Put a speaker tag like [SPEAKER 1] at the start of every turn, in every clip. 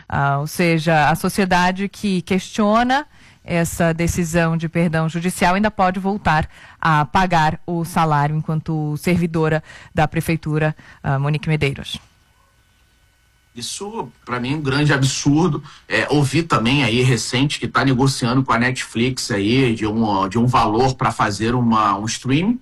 [SPEAKER 1] ou seja, a sociedade que questiona essa decisão de perdão judicial ainda pode voltar a pagar o salário enquanto servidora da Prefeitura, Monique Medeiros.
[SPEAKER 2] Isso, para mim, é um grande absurdo. Ouvi também aí, recente, que está negociando com a Netflix aí de um valor para fazer um streaming.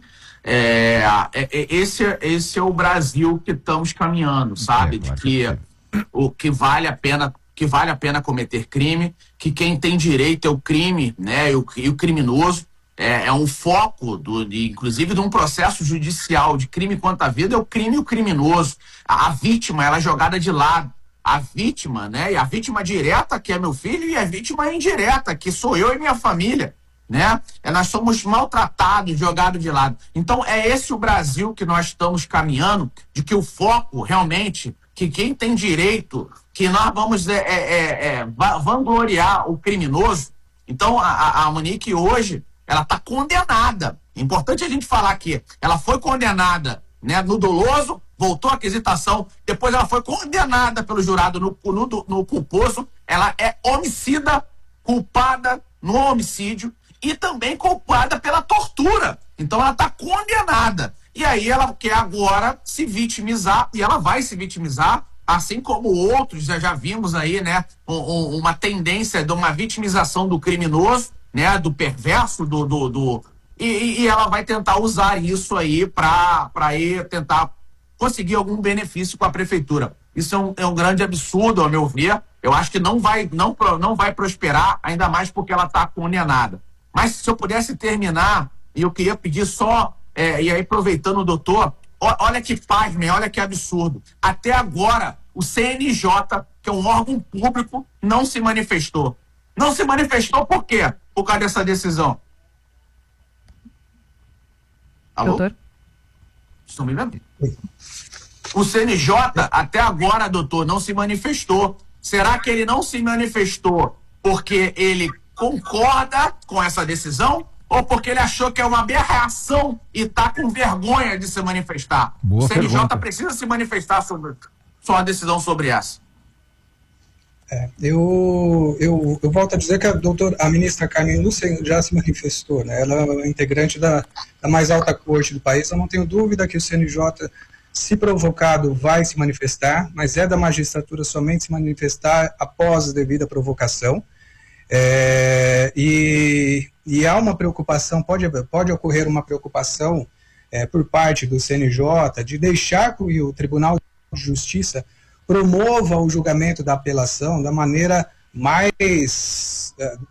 [SPEAKER 2] Esse é o Brasil que estamos caminhando, sabe? De que o que vale a pena cometer crime, que quem tem direito é o crime, né? E o criminoso. É um foco, inclusive, de um processo judicial de crime contra a vida, é o crime e o criminoso. A vítima, ela é jogada de lado. A vítima, né? E a vítima direta, que é meu filho, e a vítima indireta, que sou eu e minha família, né? Nós somos maltratados, jogados de lado. Então, é esse o Brasil que nós estamos caminhando, de que o foco, realmente, que quem tem direito, que nós vamos vangloriar o criminoso. Então, a Monique hoje, ela está condenada. É importante a gente falar aqui. Ela foi condenada, né, no doloso, voltou à aquisitação, depois ela foi condenada pelo jurado no culposo. Ela é homicida, culpada no homicídio e também culpada pela tortura. Então ela está condenada. E aí ela quer agora se vitimizar, e ela vai se vitimizar, assim como outros já vimos aí, né, uma tendência de uma vitimização do criminoso, né, do perverso, e ela vai tentar usar isso aí para tentar conseguir algum benefício com a prefeitura. Isso é um grande absurdo, ao meu ver. Eu acho que não vai prosperar, ainda mais porque ela está condenada. Mas se eu pudesse terminar, e eu queria pedir só, e aí aproveitando o doutor, olha que pasmem, olha que absurdo. Até agora, o CNJ, que é um órgão público, não se manifestou. Não se manifestou por quê? Por causa dessa decisão. Alô?
[SPEAKER 1] Doutor?
[SPEAKER 2] Estão me vendo? O CNJ, até agora, doutor, não se manifestou. Será que ele não se manifestou porque ele concorda com essa decisão ou porque ele achou que é uma aberração e está com vergonha de se manifestar?
[SPEAKER 3] Boa
[SPEAKER 2] o CNJ
[SPEAKER 3] pergunta.
[SPEAKER 2] precisa se manifestar sobre sua decisão sobre essa.
[SPEAKER 4] Eu volto a dizer que a ministra Carmen Lúcia já se manifestou, né? Ela é integrante da mais alta corte do país. Eu não tenho dúvida que o CNJ, se provocado, vai se manifestar, mas é da magistratura somente se manifestar após a devida provocação. E há uma preocupação, pode ocorrer uma preocupação por parte do CNJ de deixar que o Tribunal de Justiça promova o julgamento da apelação da maneira mais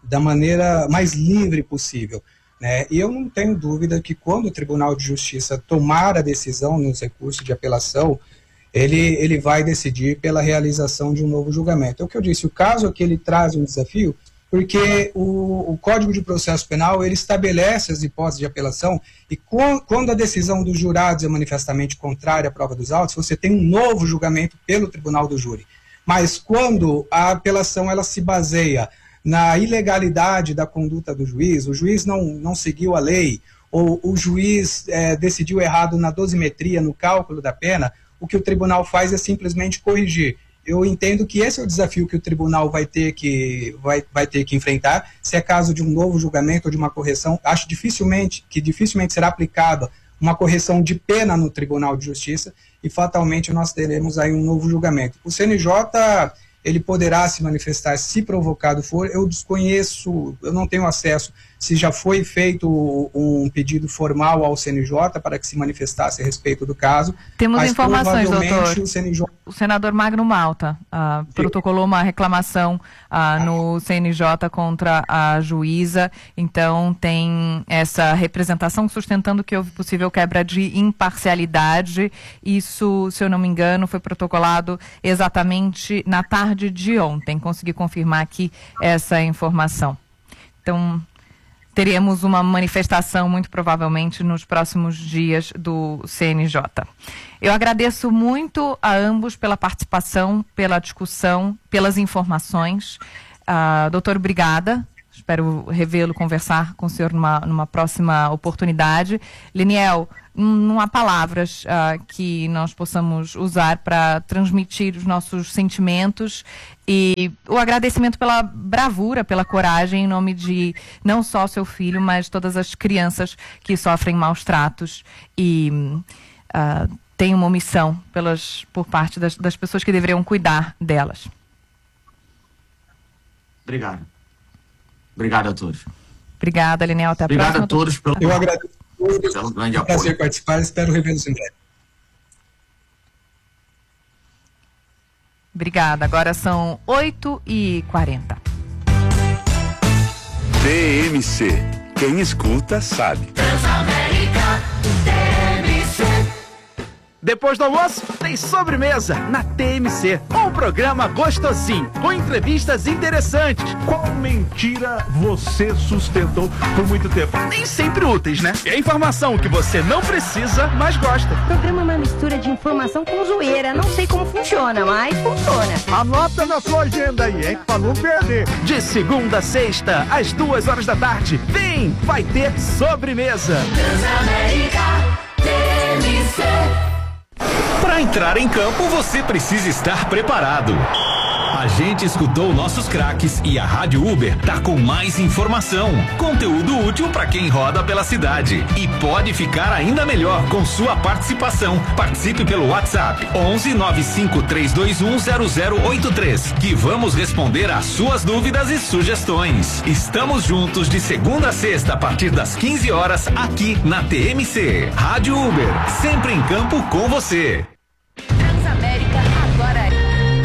[SPEAKER 4] livre possível, né? E eu não tenho dúvida que quando o Tribunal de Justiça tomar a decisão nos recursos de apelação, ele vai decidir pela realização de um novo julgamento. É o que eu disse, o caso aqui ele traz um desafio, porque o Código de Processo Penal, ele estabelece as hipóteses de apelação, e quando a decisão dos jurados é manifestamente contrária à prova dos autos, você tem um novo julgamento pelo Tribunal do Júri. Mas quando a apelação ela se baseia na ilegalidade da conduta do juiz, o juiz não seguiu a lei, ou o juiz decidiu errado na dosimetria, no cálculo da pena, o que o tribunal faz é simplesmente corrigir. Eu entendo que esse é o desafio que o tribunal vai ter que enfrentar. Se é caso de um novo julgamento ou de uma correção, acho que dificilmente será aplicada uma correção de pena no Tribunal de Justiça e fatalmente nós teremos aí um novo julgamento. O CNJ, ele poderá se manifestar se provocado for. Eu desconheço, eu não tenho acesso se já foi feito um pedido formal ao CNJ para que se manifestasse a respeito do caso.
[SPEAKER 1] Temos
[SPEAKER 4] mas
[SPEAKER 1] informações, doutor.
[SPEAKER 4] O
[SPEAKER 1] senador Magno Malta protocolou uma reclamação no CNJ contra a juíza, então tem essa representação sustentando que houve possível quebra de imparcialidade. Isso, se eu não me engano, foi protocolado exatamente na tarde de ontem. Consegui confirmar aqui essa informação. Então, teremos uma manifestação, muito provavelmente, nos próximos dias do CNJ. Eu agradeço muito a ambos pela participação, pela discussão, pelas informações. Doutor, obrigada. Espero revê-lo, conversar com o senhor numa próxima oportunidade. Liniel, não há palavras que nós possamos usar para transmitir os nossos sentimentos e o agradecimento pela bravura, pela coragem, em nome de não só seu filho, mas todas as crianças que sofrem maus tratos e têm uma omissão por parte das pessoas que deveriam cuidar delas.
[SPEAKER 2] Obrigado. Obrigado a todos.
[SPEAKER 1] Obrigada, Liniel. Até a próxima.
[SPEAKER 2] Obrigado a todos pelo
[SPEAKER 4] Eu agradeço
[SPEAKER 2] pelo grande
[SPEAKER 4] É um prazer
[SPEAKER 2] apoio.
[SPEAKER 4] participar, espero revê-los em breve.
[SPEAKER 1] Obrigada. Agora são 8h40.
[SPEAKER 3] TMC. Quem escuta sabe.
[SPEAKER 5] Depois do almoço, tem sobremesa na TMC. Um programa gostosinho, com entrevistas interessantes.
[SPEAKER 6] Qual mentira você sustentou por muito tempo?
[SPEAKER 5] Nem sempre úteis, né? É informação que você não precisa, mas gosta.
[SPEAKER 7] O programa é uma mistura de informação com zoeira. Não sei como funciona, mas funciona.
[SPEAKER 6] Anota na sua agenda aí, hein? Pra não perder.
[SPEAKER 5] De segunda a sexta, às 2h da tarde. Vem, vai ter sobremesa.
[SPEAKER 8] Para entrar em campo, você precisa estar preparado. A gente escutou nossos craques e a Rádio Uber tá com mais informação, conteúdo útil para quem roda pela cidade e pode ficar ainda melhor com sua participação. Participe pelo WhatsApp 11 95 321 0083 que vamos responder às suas dúvidas e sugestões. Estamos juntos de segunda a sexta a partir das 15 horas aqui na TMC. Rádio Uber, sempre em campo com você.
[SPEAKER 9] Transamérica agora é.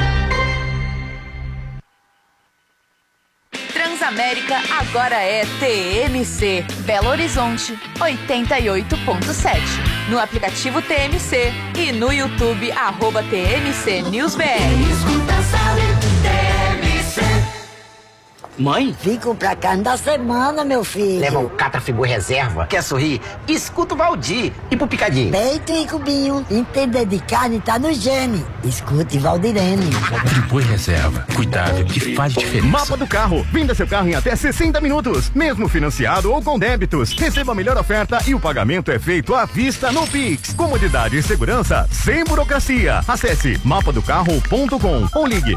[SPEAKER 9] Transamérica agora é TMC, Belo Horizonte 88.7. No aplicativo TMC e no YouTube @TMC News BR.
[SPEAKER 10] Escuta, sabe, TMC.
[SPEAKER 11] Mãe?
[SPEAKER 10] Fico pra carne da semana, meu filho.
[SPEAKER 11] Leva um Catrafigur reserva. Quer sorrir? Escuta o Valdir. E pro Picadinho?
[SPEAKER 10] Peito e cubinho. Entender de carne tá no gene. Escute Valdirene.
[SPEAKER 8] Friboi reserva. Cuidado que faz diferença.
[SPEAKER 6] Mapa do carro. Venda seu carro em até 60 minutos. Mesmo financiado ou com débitos. Receba a melhor oferta e o pagamento é feito à vista no Pix. Comodidade e segurança sem burocracia. Acesse mapadocarro.com ou ligue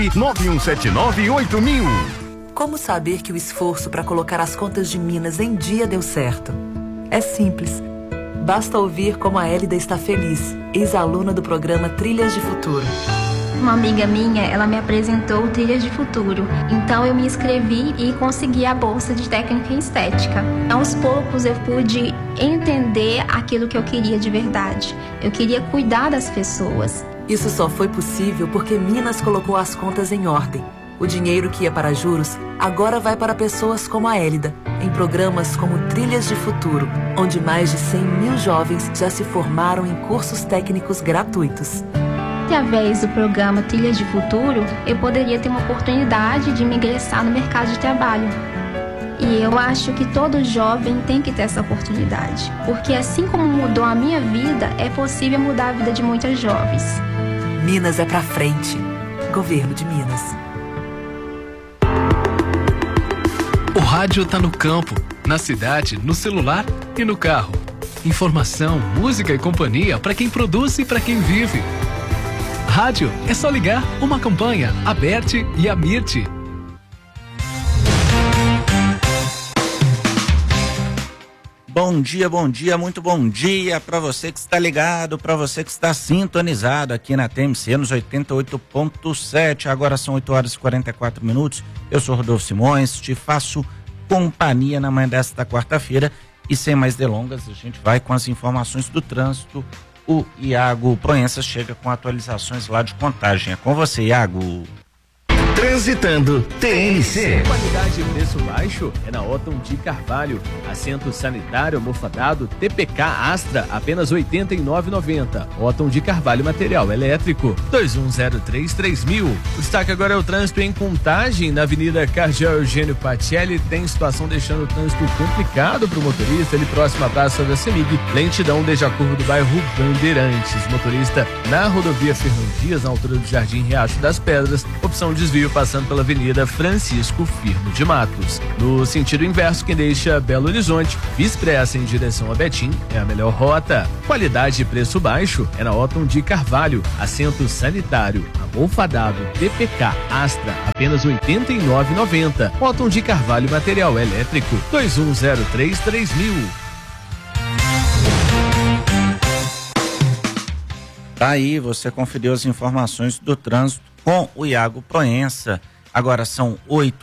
[SPEAKER 6] 991798000.
[SPEAKER 12] Como saber que o esforço para colocar as contas de Minas em dia deu certo? É simples. Basta ouvir como a Hélida está feliz, ex-aluna do programa Trilhas de Futuro.
[SPEAKER 13] Uma amiga minha, ela me apresentou Trilhas de Futuro. Então eu me inscrevi e consegui a bolsa de técnica em estética. Aos poucos eu pude entender aquilo que eu queria de verdade. Eu queria cuidar das pessoas.
[SPEAKER 12] Isso só foi possível porque Minas colocou as contas em ordem. O dinheiro que ia para juros agora vai para pessoas como a Hélida, em programas como Trilhas de Futuro, onde mais de 100.000 jovens já se formaram em cursos técnicos gratuitos.
[SPEAKER 13] Através do programa Trilhas de Futuro, eu poderia ter uma oportunidade de me ingressar no mercado de trabalho. E eu acho que todo jovem tem que ter essa oportunidade, porque assim como mudou a minha vida, é possível mudar a vida de muitas jovens.
[SPEAKER 12] Minas é pra frente. Governo de Minas.
[SPEAKER 14] O rádio tá no campo, na cidade, no celular e no carro. Informação, música e companhia para quem produz e para quem vive. Rádio é só ligar uma campanha, a Berti e a Mirti.
[SPEAKER 15] Bom dia, muito bom dia para você que está ligado, para você que está sintonizado aqui na TMC nos 88.7. Agora são 8h44. Eu sou Rodolfo Simões, te faço companhia na manhã desta quarta-feira e sem mais delongas, a gente vai com as informações do trânsito. O Iago Proença chega com atualizações lá de Contagem. É com você, Iago.
[SPEAKER 8] Transitando TMC.
[SPEAKER 5] Qualidade e preço baixo é na Otton de Carvalho. Assento sanitário almofadado TPK Astra, apenas R$ 89,90. Otton de Carvalho, material elétrico, 2103-3000. O destaque agora é o trânsito em Contagem, na Avenida Cardeal Eugênio Pacelli. Tem situação deixando o trânsito complicado para o motorista, ali próximo à Praça da CEMIG. Lentidão desde a curva do bairro Bandeirantes. Motorista na rodovia Fernão Dias, na altura do Jardim Riacho das Pedras. Opção desvio Rio, passando pela Avenida Francisco Firmo de Matos. No sentido inverso, quem deixa Belo Horizonte, Via Expressa em direção a Betim, é a melhor rota. Qualidade e preço baixo é na Otton de Carvalho. Assento sanitário, almofadado, TPK, Astra, apenas R$ 89,90. Otton de Carvalho, material elétrico, 2103-3000.
[SPEAKER 15] Tá aí, você conferiu as informações do trânsito com o Iago Proença. Agora são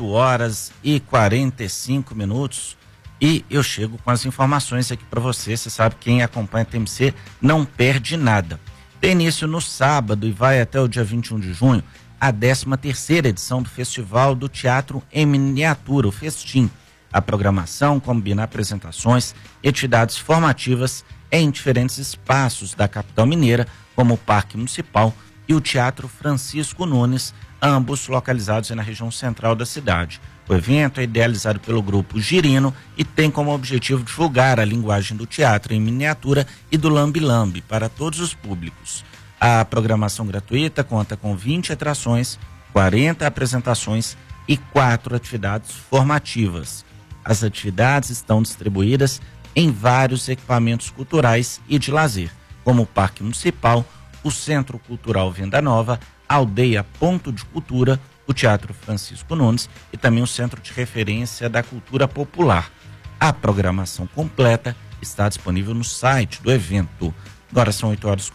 [SPEAKER 15] 8h45 e eu chego com as informações aqui para você. Você sabe, quem acompanha a TMC não perde nada. Tem início no sábado e vai até o dia 21 de junho a 13ª edição do Festival do Teatro em Miniatura, o Festim. A programação combina apresentações e atividades formativas em diferentes espaços da capital mineira, como o Parque Municipal e o Teatro Francisco Nunes, ambos localizados na região central da cidade. O evento é idealizado pelo Grupo Girino e tem como objetivo divulgar a linguagem do teatro em miniatura e do lambe-lambe para todos os públicos. A programação gratuita conta com 20 atrações, 40 apresentações e 4 atividades formativas. As atividades estão distribuídas em vários equipamentos culturais e de lazer, como o Parque Municipal, o Centro Cultural Venda Nova, a Aldeia Ponto de Cultura, o Teatro Francisco Nunes e também o Centro de Referência da Cultura Popular. A programação completa está disponível no site do evento. Agora são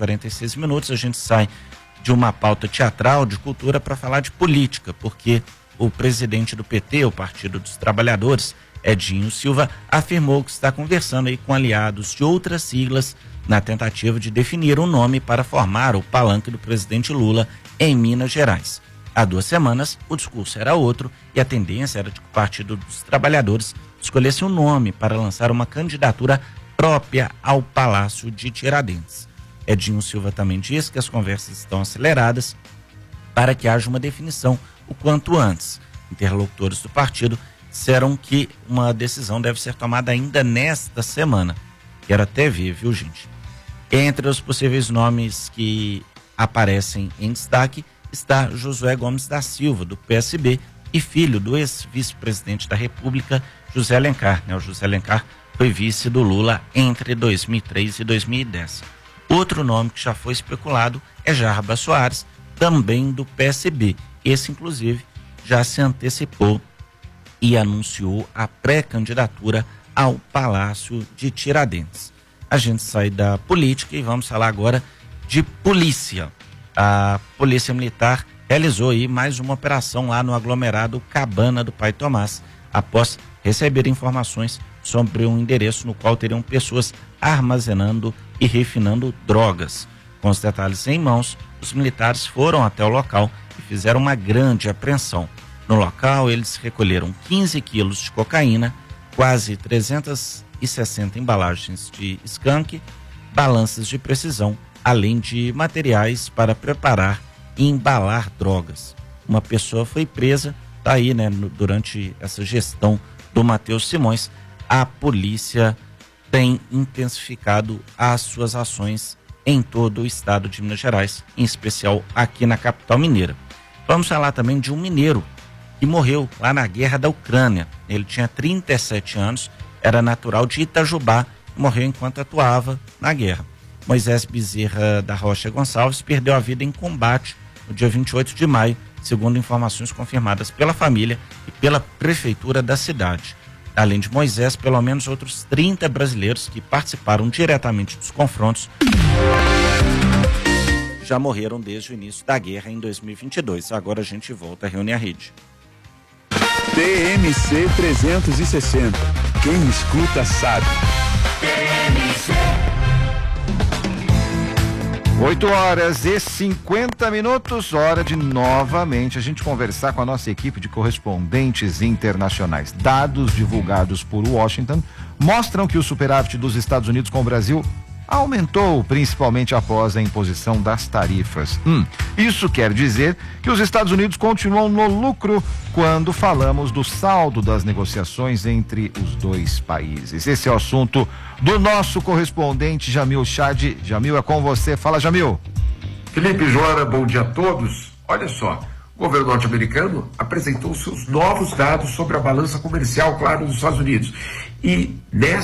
[SPEAKER 15] 8h46, a gente sai de uma pauta teatral de cultura para falar de política, porque o presidente do PT, o Partido dos Trabalhadores, Edinho Silva, afirmou que está conversando aí com aliados de outras siglas na tentativa de definir um nome para formar o palanque do presidente Lula em Minas Gerais. Há 2 semanas, o discurso era outro e a tendência era de que o Partido dos Trabalhadores escolhesse um nome para lançar uma candidatura própria ao Palácio de Tiradentes. Edinho Silva também diz que as conversas estão aceleradas para que haja uma definição o quanto antes. Interlocutores do partido disseram que uma decisão deve ser tomada ainda nesta semana. Quero até ver, viu, gente? Entre os possíveis nomes que aparecem em destaque está Josué Gomes da Silva, do PSB, e filho do ex-vice-presidente da República, José Alencar. O José Alencar foi vice do Lula entre 2003 e 2010. Outro nome que já foi especulado é Jarbas Soares, também do PSB. Esse, inclusive, já se antecipou e anunciou a pré-candidatura ao Palácio de Tiradentes. A gente sai da política e vamos falar agora de polícia. A Polícia Militar realizou aí mais uma operação lá no aglomerado Cabana do Pai Tomás, após receber informações sobre um endereço no qual teriam pessoas armazenando e refinando drogas. Com os detalhes em mãos, os militares foram até o local e fizeram uma grande apreensão. No local, eles recolheram 15 quilos de cocaína, quase 360 embalagens de skunk, balanças de precisão, além de materiais para preparar e embalar drogas. Uma pessoa foi presa, tá aí, né, durante essa gestão do Matheus Simões. A polícia tem intensificado as suas ações em todo o estado de Minas Gerais, em especial aqui na capital mineira. Vamos falar também de um mineiro que morreu lá na guerra da Ucrânia. Ele tinha 37 anos, era natural de Itajubá, morreu enquanto atuava na guerra. Moisés Bezerra da Rocha Gonçalves perdeu a vida em combate no dia 28 de maio, segundo informações confirmadas pela família e pela prefeitura da cidade. Além de Moisés, pelo menos outros 30 brasileiros que participaram diretamente dos confrontos já morreram desde o início da guerra em 2022. Agora a gente volta a reunir a rede.
[SPEAKER 3] TMC 360. Quem escuta sabe.
[SPEAKER 6] TMC. 8h50, hora de novamente a gente conversar com a nossa equipe de correspondentes internacionais. Dados divulgados por Washington mostram que o superávit dos Estados Unidos com o Brasil aumentou, principalmente após a imposição das tarifas. Isso quer dizer que os Estados Unidos continuam no lucro quando falamos do saldo das negociações entre os dois países. Esse é o assunto do nosso correspondente Jamil Chad. Jamil, é com você. Fala, Jamil.
[SPEAKER 16] Felipe Jora, bom dia a todos. Olha só, o governo norte-americano apresentou seus novos dados sobre a balança comercial, claro, dos Estados Unidos. E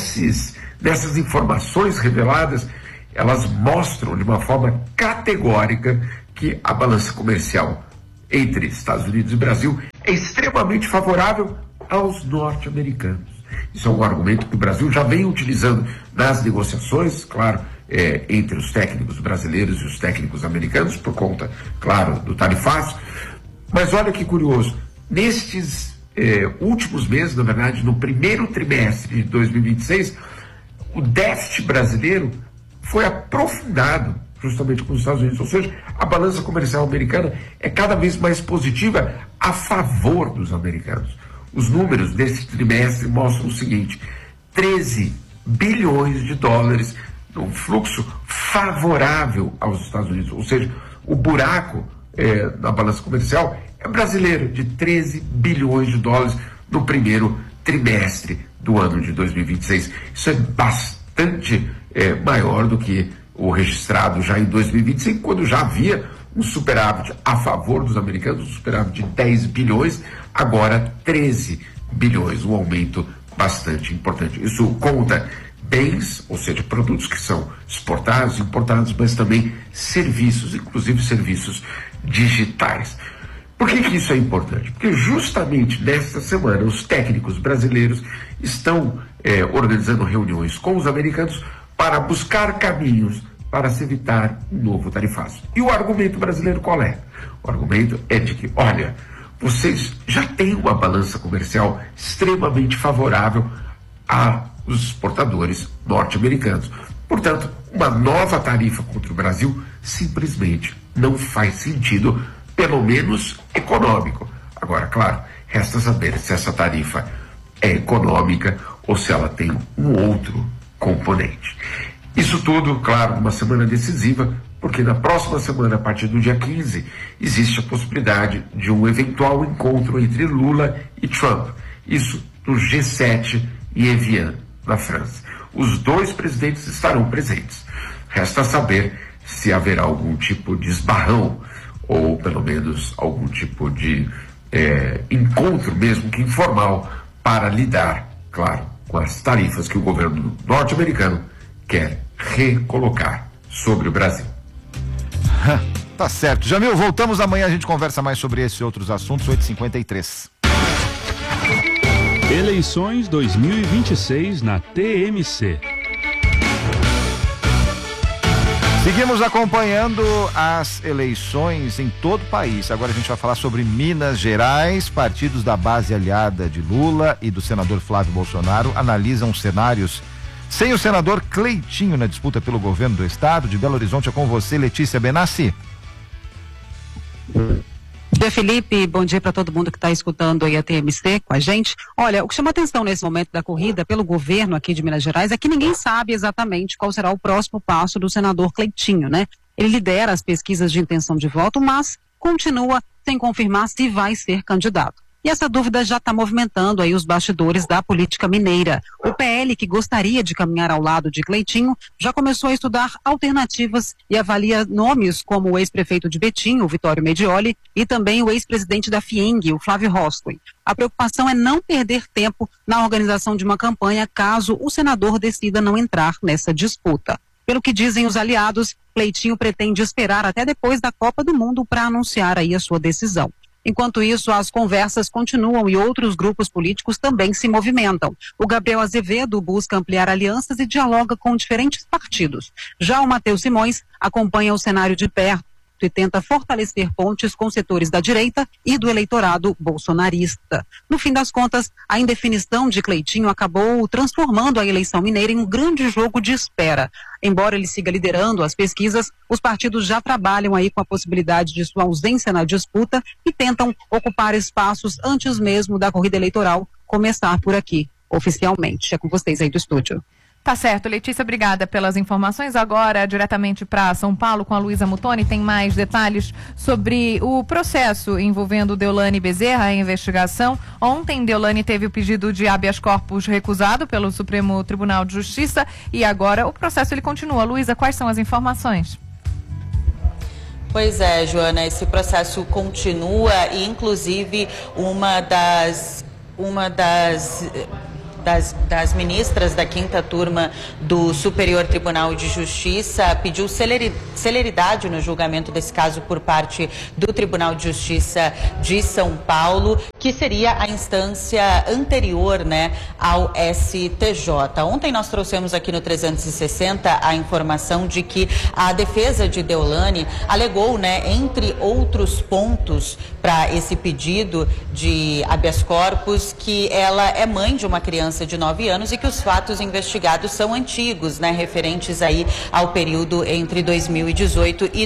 [SPEAKER 16] nessas informações reveladas, elas mostram de uma forma categórica que a balança comercial entre Estados Unidos e Brasil é extremamente favorável aos norte-americanos. Isso é um argumento que o Brasil já vem utilizando nas negociações, claro, entre os técnicos brasileiros e os técnicos americanos, por conta, claro, do tarifaço. Mas olha que curioso, nestes últimos meses, na verdade, no primeiro trimestre de 2026, o déficit brasileiro foi aprofundado justamente com os Estados Unidos, ou seja, a balança comercial americana é cada vez mais positiva a favor dos americanos. Os números desse trimestre mostram o seguinte: 13 bilhões de dólares num fluxo favorável aos Estados Unidos, ou seja, o buraco na balança comercial é brasileiro, de 13 bilhões de dólares no primeiro trimestre do ano de 2026. Isso é bastante maior do que o registrado já em 2025, quando já havia um superávit a favor dos americanos, um superávit de 10 bilhões, agora 13 bilhões, um aumento bastante importante. Isso conta bens, ou seja, produtos que são exportados, importados, mas também serviços, inclusive serviços digitais. Por que isso é importante? Porque justamente nesta semana os técnicos brasileiros estão organizando reuniões com os americanos para buscar caminhos para se evitar um novo tarifaço. E o argumento brasileiro qual é? O argumento é de que, olha, vocês já têm uma balança comercial extremamente favorável aos exportadores norte-americanos. Portanto, uma nova tarifa contra o Brasil simplesmente não faz sentido, pelo menos econômico. Agora, claro, resta saber se essa tarifa é econômica ou se ela tem um outro componente. Isso tudo, claro, numa semana decisiva, porque na próxima semana, a partir do dia 15, existe a possibilidade de um eventual encontro entre Lula e Trump. Isso no G7 em Evian, na França. Os dois presidentes estarão presentes. Resta saber se haverá algum tipo de esbarrão, ou pelo menos algum tipo de encontro, mesmo que informal, para lidar, claro, com as tarifas que o governo norte-americano quer recolocar sobre o Brasil.
[SPEAKER 17] Tá certo. Jamil, voltamos amanhã, a gente conversa mais sobre esses outros assuntos, 8h53.
[SPEAKER 3] Eleições 2026 na TMC.
[SPEAKER 17] Seguimos acompanhando as eleições em todo o país. Agora a gente vai falar sobre Minas Gerais. Partidos da base aliada de Lula e do senador Flávio Bolsonaro analisam cenários sem o senador Cleitinho na disputa pelo governo do estado. De Belo Horizonte é com você, Letícia Benassi.
[SPEAKER 18] Bom dia, Felipe. Bom dia para todo mundo que está escutando aí a TMC com a gente. Olha, o que chama atenção nesse momento da corrida pelo governo aqui de Minas Gerais é que ninguém sabe exatamente qual será o próximo passo do senador Cleitinho, né? Ele lidera as pesquisas de intenção de voto, mas continua sem confirmar se vai ser candidato. E essa dúvida já está movimentando aí os bastidores da política mineira. O PL, que gostaria de caminhar ao lado de Cleitinho, já começou a estudar alternativas e avalia nomes como o ex-prefeito de Betim, o Vitório Medioli, e também o ex-presidente da FIENG, o Flávio Roscoe. A preocupação é não perder tempo na organização de uma campanha caso o senador decida não entrar nessa disputa. Pelo que dizem os aliados, Cleitinho pretende esperar até depois da Copa do Mundo para anunciar aí a sua decisão. Enquanto isso, as conversas continuam e outros grupos políticos também se movimentam. O Gabriel Azevedo busca ampliar alianças e dialoga com diferentes partidos. Já o Matheus Simões acompanha o cenário de perto e tenta fortalecer pontes com setores da direita e do eleitorado bolsonarista. No fim das contas, a indefinição de Cleitinho acabou transformando a eleição mineira em um grande jogo de espera. Embora ele siga liderando as pesquisas, os partidos já trabalham aí com a possibilidade de sua ausência na disputa e tentam ocupar espaços antes mesmo da corrida eleitoral começar por aqui, oficialmente. É com vocês aí do estúdio.
[SPEAKER 1] Tá certo, Letícia, obrigada pelas informações. Agora, diretamente para São Paulo, com a Luísa Mutoni, tem mais detalhes sobre o processo envolvendo Deolane Bezerra, a investigação. Ontem, Deolane teve o pedido de habeas corpus recusado pelo Supremo Tribunal de Justiça e agora o processo ele continua. Luísa, quais são as informações?
[SPEAKER 19] Pois é, Joana, esse processo continua e, inclusive, uma das ministras da 5ª turma do Superior Tribunal de Justiça pediu celeridade no julgamento desse caso por parte do Tribunal de Justiça de São Paulo, que seria a instância anterior, né, ao STJ. Ontem nós trouxemos aqui no 360 a informação de que a defesa de Deolane alegou, né, entre outros pontos para esse pedido de habeas corpus, que ela é mãe de uma criança de 9 anos e que os fatos investigados são antigos, né, referentes aí ao período entre 2018 e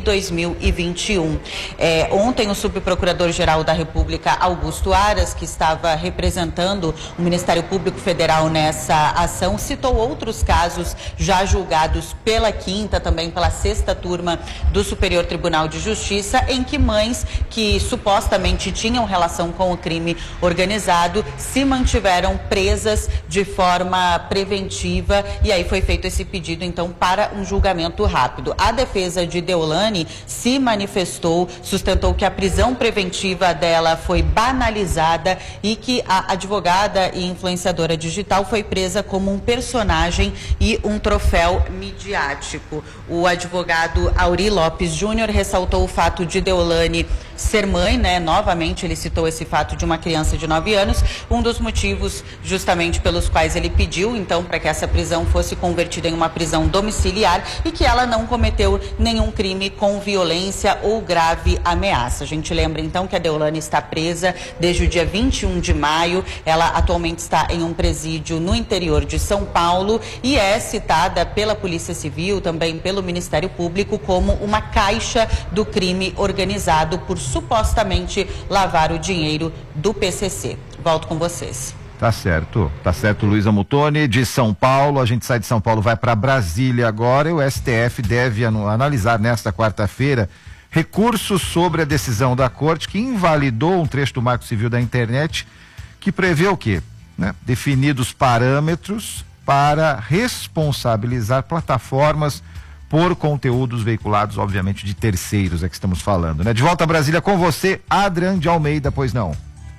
[SPEAKER 19] 2021. Ontem o subprocurador-geral da República, Augusto Aras, que estava representando o Ministério Público Federal nessa ação, citou outros casos já julgados pela 5ª, também pela 6ª turma do Superior Tribunal de Justiça, em que mães que supostamente tinham relação com o crime organizado se mantiveram presas de forma preventiva, e aí foi feito esse pedido então para um julgamento rápido. A defesa de Deolane se manifestou, sustentou que a prisão preventiva dela foi banalizada e que a advogada e influenciadora digital foi presa como um personagem e um troféu midiático. O advogado Auri Lopes Júnior ressaltou o fato de Deolane ser mãe, né? Novamente ele citou esse fato de uma criança de 9 anos, um dos motivos justamente pelos quais ele pediu então para que essa prisão fosse convertida em uma prisão domiciliar e que ela não cometeu nenhum crime com violência ou grave ameaça. A gente lembra então que a Deolane está presa desde o dia 21 de maio, ela atualmente está em um presídio no interior de São Paulo e é citada pela Polícia Civil, também pelo Ministério Público, como uma caixa do crime organizado por supostamente lavar o dinheiro do PCC. Volto com vocês.
[SPEAKER 17] Tá certo, Luísa Mutoni. De São Paulo, a gente sai de São Paulo, vai para Brasília agora, e o STF deve analisar nesta quarta-feira recursos sobre a decisão da Corte que invalidou um trecho do Marco Civil da Internet que prevê o quê? Definidos parâmetros para responsabilizar plataformas por conteúdos veiculados, obviamente, de terceiros, é que estamos falando, né? De volta a Brasília com você, Adrian de Almeida, pois não?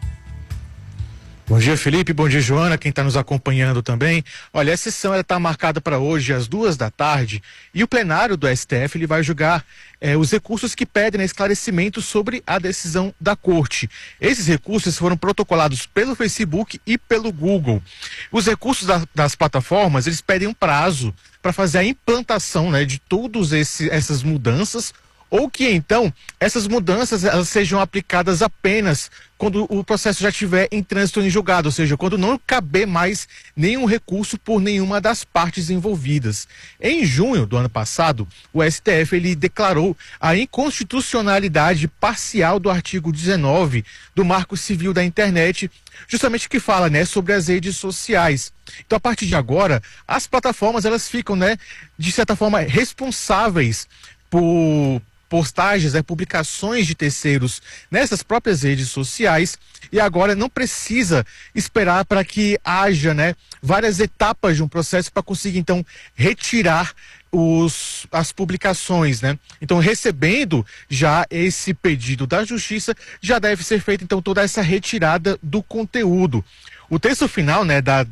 [SPEAKER 20] Bom dia, Felipe, bom dia, Joana, quem está nos acompanhando também. Olha, a sessão está marcada para hoje às 14h e o plenário do STF ele vai julgar os recursos que pedem esclarecimento sobre a decisão da Corte. Esses recursos foram protocolados pelo Facebook e pelo Google. Os recursos das plataformas, eles pedem um prazo para fazer a implantação, né, de todas essas mudanças, ou que então essas mudanças elas sejam aplicadas apenas quando o processo já estiver em trânsito em julgado, ou seja, quando não caber mais nenhum recurso por nenhuma das partes envolvidas. Em junho do ano passado, o STF ele declarou a inconstitucionalidade parcial do artigo 19 do Marco Civil da Internet, justamente que fala, né, sobre as redes sociais. Então, a partir de agora, as plataformas elas ficam, né, de certa forma responsáveis por postagens, publicações de terceiros nessas próprias redes sociais, e agora não precisa esperar para que haja, né, várias etapas de um processo para conseguir então retirar as publicações, né? Então, recebendo já esse pedido da Justiça, já deve ser feita então toda essa retirada do conteúdo. O texto final, né, da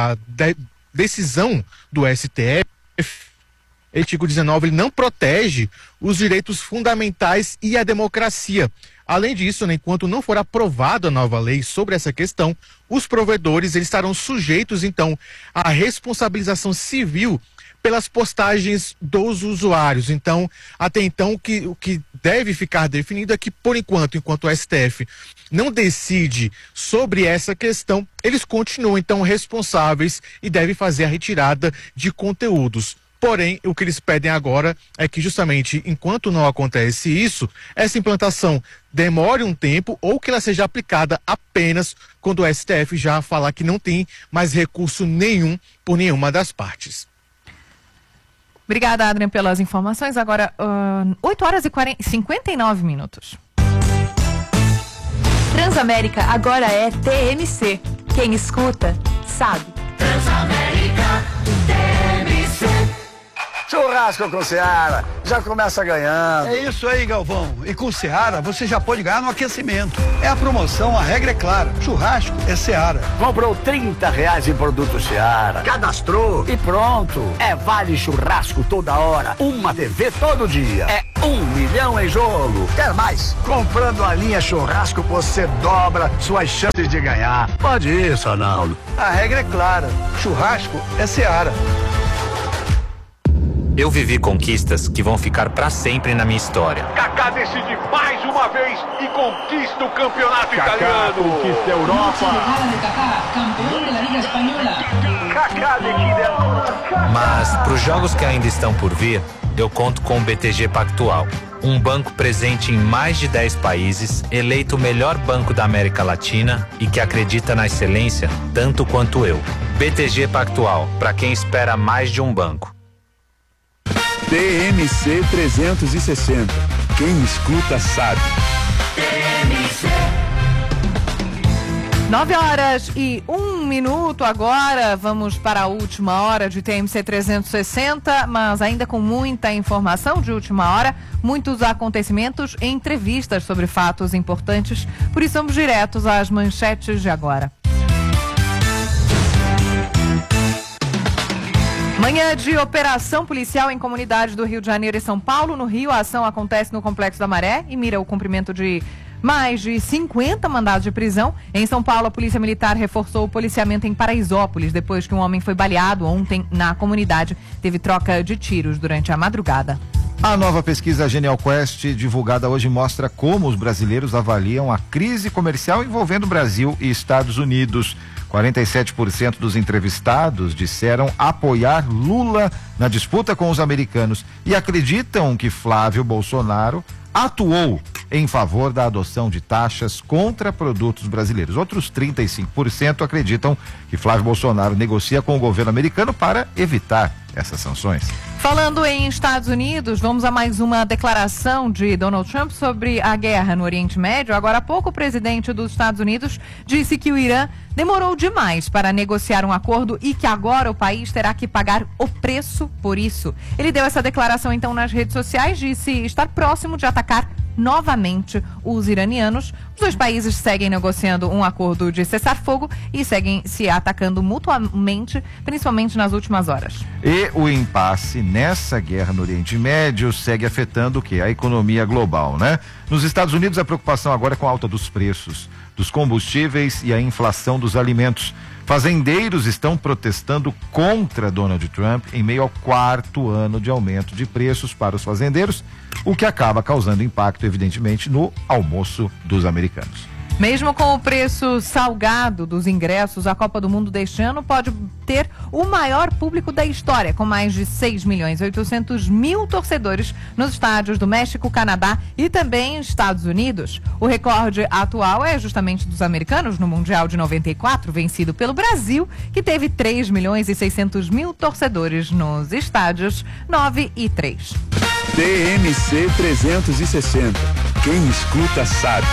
[SPEAKER 20] decisão do STF, o artigo 19, ele não protege os direitos fundamentais e a democracia. Além disso, né, enquanto não for aprovada a nova lei sobre essa questão, os provedores eles estarão sujeitos, então, à responsabilização civil pelas postagens dos usuários. Então, até então, o que deve ficar definido é que, por enquanto o STF não decide sobre essa questão, eles continuam, então, responsáveis e devem fazer a retirada de conteúdos. Porém, o que eles pedem agora é que justamente enquanto não acontece isso, essa implantação demore um tempo ou que ela seja aplicada apenas quando o STF já falar que não tem mais recurso nenhum por nenhuma das partes.
[SPEAKER 1] Obrigada, Adrian, pelas informações. Agora, 8h59.
[SPEAKER 9] Transamérica agora é TMC. Quem escuta, sabe.
[SPEAKER 21] Transamérica, TMC. Churrasco com Seara, já começa ganhando.
[SPEAKER 22] É isso aí, Galvão. E com Seara, você já pode ganhar no aquecimento. É a promoção, a regra é clara. Churrasco é Seara.
[SPEAKER 21] Comprou R$30 em produto Seara. Cadastrou e pronto. É vale churrasco toda hora. Uma TV todo dia. É 1 milhão em jogo. Quer mais? Comprando a linha churrasco, você dobra suas chances de ganhar. Pode ir, Sonaldo.
[SPEAKER 22] A regra é clara. Churrasco é Seara.
[SPEAKER 23] Eu vivi conquistas que vão ficar pra sempre na minha história.
[SPEAKER 24] Kaká decide mais uma vez e conquista o campeonato italiano.
[SPEAKER 23] Conquista a Europa. Mas pros jogos que ainda estão por vir, eu conto com o BTG Pactual, um banco presente em mais de 10 países, eleito o melhor banco da América Latina e que acredita na excelência tanto quanto eu. BTG Pactual, para quem espera mais de um banco.
[SPEAKER 3] TMC 360. Quem escuta sabe.
[SPEAKER 1] 9h01 agora, vamos para a última hora de TMC 360, mas ainda com muita informação de última hora, muitos acontecimentos e entrevistas sobre fatos importantes, por isso vamos diretos às manchetes de agora. Manhã de operação policial em comunidades do Rio de Janeiro e São Paulo. No Rio, a ação acontece no Complexo da Maré e mira o cumprimento de mais de 50 mandados de prisão. Em São Paulo, a Polícia Militar reforçou o policiamento em Paraisópolis, depois que um homem foi baleado ontem na comunidade. Teve troca de tiros durante a madrugada.
[SPEAKER 17] A nova pesquisa Genial Quest, divulgada hoje, mostra como os brasileiros avaliam a crise comercial envolvendo Brasil e Estados Unidos. 47% dos entrevistados disseram apoiar Lula na disputa com os americanos e acreditam que Flávio Bolsonaro atuou em favor da adoção de taxas contra produtos brasileiros. Outros 35% acreditam que Flávio Bolsonaro negocia com o governo americano para evitar essas sanções.
[SPEAKER 1] Falando em Estados Unidos, vamos a mais uma declaração de Donald Trump sobre a guerra no Oriente Médio. Agora há pouco, o presidente dos Estados Unidos disse que o Irã demorou demais para negociar um acordo e que agora o país terá que pagar o preço por isso. Ele deu essa declaração então nas redes sociais, disse estar próximo de atacar novamente os iranianos. Os dois países seguem negociando um acordo de cessar-fogo e seguem se atacando mutuamente, principalmente nas últimas horas.
[SPEAKER 17] E o impasse nessa guerra no Oriente Médio segue afetando o quê? A economia global, né? Nos Estados Unidos, a preocupação agora é com a alta dos preços dos combustíveis e a inflação dos alimentos. Fazendeiros estão protestando contra Donald Trump em meio ao 4º ano de aumento de preços para os fazendeiros, o que acaba causando impacto, evidentemente, no almoço dos americanos.
[SPEAKER 1] Mesmo com o preço salgado dos ingressos, a Copa do Mundo deste ano pode ter o maior público da história, com mais de 6.800.000 torcedores nos estádios do México, Canadá e também Estados Unidos. O recorde atual é justamente dos americanos no Mundial de 94, vencido pelo Brasil, que teve 3.600.000 torcedores nos estádios 9 e 3.
[SPEAKER 3] TMC 360. Quem escuta sabe.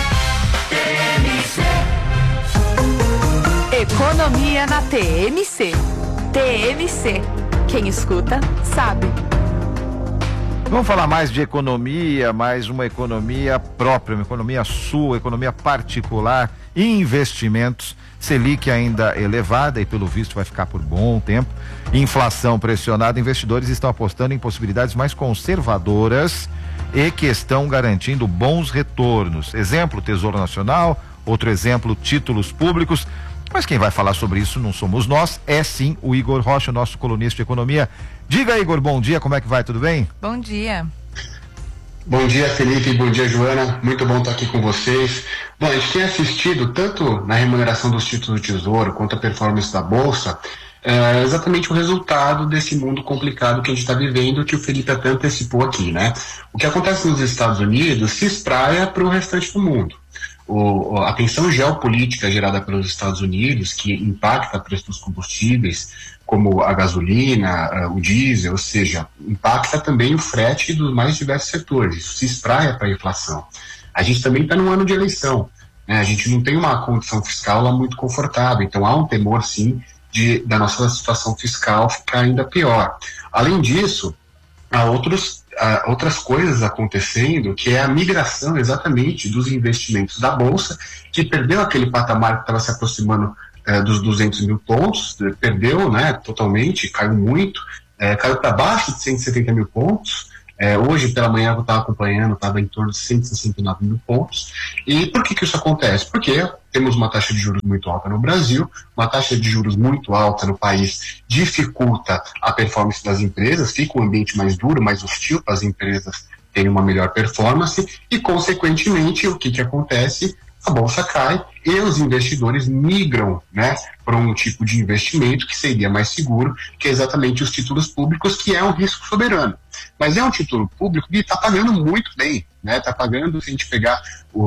[SPEAKER 9] Economia na TMC. TMC. Quem escuta, sabe.
[SPEAKER 17] Vamos falar mais de economia, mais uma economia própria, uma economia sua, economia particular, investimentos. Selic ainda elevada e pelo visto vai ficar por bom tempo. Inflação pressionada, investidores estão apostando em possibilidades mais conservadoras e que estão garantindo bons retornos. Exemplo, Tesouro Nacional, outro exemplo, títulos públicos. Mas quem vai falar sobre isso não somos nós, é sim o Igor Rocha, nosso colunista de economia. Diga, Igor, bom dia, como é que vai, tudo bem?
[SPEAKER 1] Bom dia.
[SPEAKER 25] Bom dia, Felipe, bom dia, Joana, muito bom estar aqui com vocês. Bom, a gente tem assistido tanto na remuneração dos títulos do Tesouro quanto a performance da Bolsa, exatamente o resultado desse mundo complicado que a gente está vivendo, que o Felipe até antecipou aqui, né? O que acontece nos Estados Unidos se espraia para o restante do mundo. A tensão geopolítica gerada pelos Estados Unidos, que impacta o preço dos combustíveis, como a gasolina, o diesel, ou seja, impacta também o frete dos mais diversos setores. Isso se espraia para a inflação. A gente também está num ano de eleição, né? A gente não tem uma condição fiscal lá muito confortável, então há um temor, sim, da nossa situação fiscal ficar ainda pior. Além disso, há outras coisas acontecendo, que é a migração exatamente dos investimentos da Bolsa, que perdeu aquele patamar que estava se aproximando dos 200 mil pontos, perdeu, né, totalmente, caiu muito, caiu para baixo de 170 mil pontos. Hoje pela manhã eu estava acompanhando, estava em torno de 169 mil pontos. E por que isso acontece? Porque temos uma taxa de juros muito alta no Brasil, uma taxa de juros muito alta no país dificulta a performance das empresas, fica um ambiente mais duro, mais hostil para as empresas terem uma melhor performance e, consequentemente, o que acontece? A bolsa cai e os investidores migram, né, para um tipo de investimento que seria mais seguro, que é exatamente os títulos públicos, que é um risco soberano. Mas é um título público que está pagando muito bem, né? Está pagando, se a gente pegar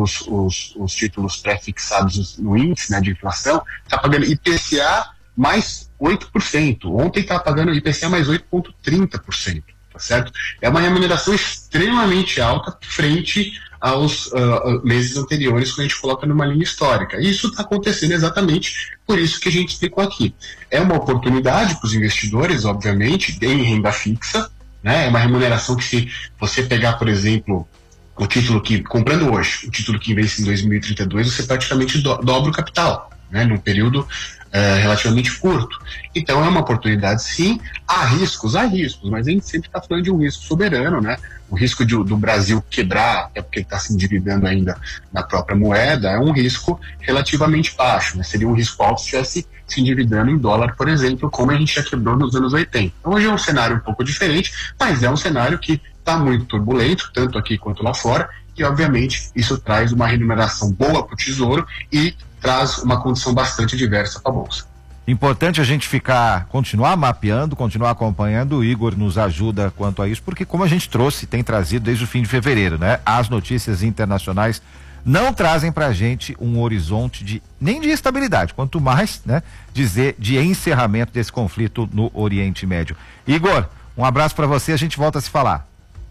[SPEAKER 25] os títulos pré-fixados no índice, né, de inflação, está pagando IPCA mais 8%. Ontem estava pagando IPCA mais 8,30%, tá certo? É uma remuneração extremamente alta frente aos meses anteriores, quando a gente coloca numa linha histórica. E isso está acontecendo exatamente por isso que a gente explicou aqui. É uma oportunidade para os investidores, obviamente, em renda fixa, né? É uma remuneração que, se você pegar, por exemplo, o título que, comprando hoje, o título que vence em 2032, você praticamente dobra o capital, né? Num período relativamente curto. Então é uma oportunidade, sim. Há riscos, mas a gente sempre está falando de um risco soberano, né? O risco do Brasil quebrar, até porque ele está se endividando ainda na própria moeda, é um risco relativamente baixo, né? Seria um risco alto se estivesse se endividando em dólar, por exemplo, como a gente já quebrou nos anos 80. Então, hoje é um cenário um pouco diferente, mas é um cenário que está muito turbulento, tanto aqui quanto lá fora, e obviamente isso traz uma remuneração boa para o Tesouro e traz uma condição bastante diversa para a Bolsa.
[SPEAKER 17] Importante a gente continuar mapeando, continuar acompanhando. O Igor nos ajuda quanto a isso, porque, como a gente tem trazido desde o fim de fevereiro, né? As notícias internacionais não trazem pra gente um horizonte nem de estabilidade, quanto mais, né, dizer de encerramento desse conflito no Oriente Médio. Igor, um abraço para você, a gente volta a se falar.